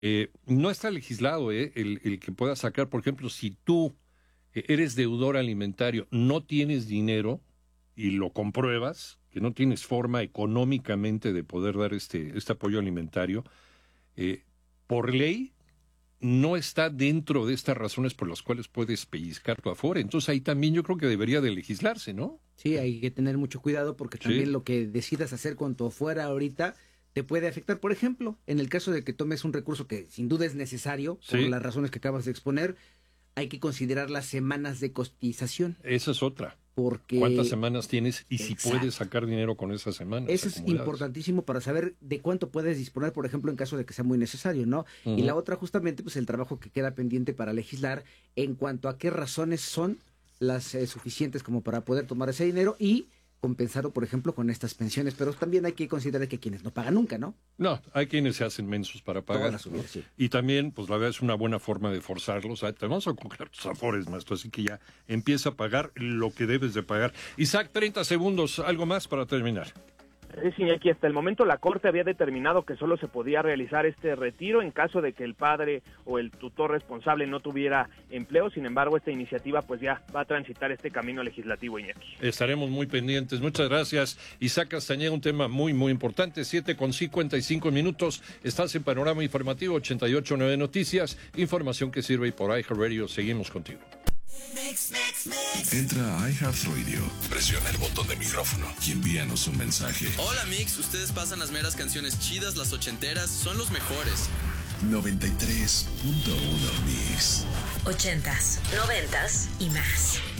No está legislado el que pueda sacar, por ejemplo, si tú eres deudor alimentario, no tienes dinero y lo compruebas, que no tienes forma económicamente de poder dar este apoyo alimentario, por ley no está dentro de estas razones por las cuales puedes pellizcar tu Afore. Entonces ahí también yo creo que debería de legislarse, ¿no? Sí, hay que tener mucho cuidado porque también lo que decidas hacer con tu Afore ahorita te puede afectar. Por ejemplo, en el caso de que tomes un recurso que sin duda es necesario, por las razones que acabas de exponer, hay que considerar las semanas de cotización. Esa es otra. Porque ¿cuántas semanas tienes y si puedes sacar dinero con esas semanas? Eso es importantísimo para saber de cuánto puedes disponer, por ejemplo, en caso de que sea muy necesario, ¿no? Y la otra, justamente, pues el trabajo que queda pendiente para legislar en cuanto a qué razones son las suficientes como para poder tomar ese dinero y compensarlo, por ejemplo, con estas pensiones. Pero también hay que considerar que quienes no pagan nunca, ¿no? No, hay quienes se hacen mensos para pagar. Asumir, sí. Y también, pues la verdad es una buena forma de forzarlos. Te vamos a comprar tus Afores, maestro, así que ya empieza a pagar lo que debes de pagar. Isaac, 30 segundos, algo más para terminar. Sí, aquí hasta el momento la Corte había determinado que solo se podía realizar este retiro en caso de que el padre o el tutor responsable no tuviera empleo. Sin embargo, esta iniciativa pues ya va a transitar este camino legislativo, Iñaki. Estaremos muy pendientes. Muchas gracias, Isaac Castañeda, un tema muy, muy importante. 7:55. Estás en Panorama Informativo 88.9 Noticias. Información que sirve y por iHeartRadio. Seguimos contigo. Entra a iHeartRadio, presiona el botón de micrófono y envíanos un mensaje. Hola Mix, ustedes pasan las meras canciones chidas, las ochenteras, son los mejores. 93.1 Mix. 80s, 90s y más.